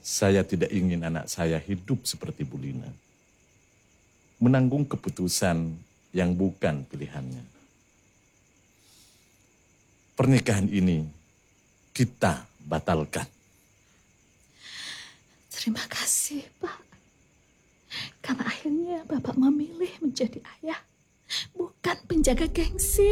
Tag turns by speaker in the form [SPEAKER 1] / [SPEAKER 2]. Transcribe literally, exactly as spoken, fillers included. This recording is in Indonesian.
[SPEAKER 1] Saya tidak ingin anak saya hidup seperti Bu Lina. Menanggung keputusan yang bukan pilihannya. Pernikahan ini kita batalkan.
[SPEAKER 2] Terima kasih, Pak. Karena akhirnya Bapak memilih menjadi ayah, bukan penjaga gengsi.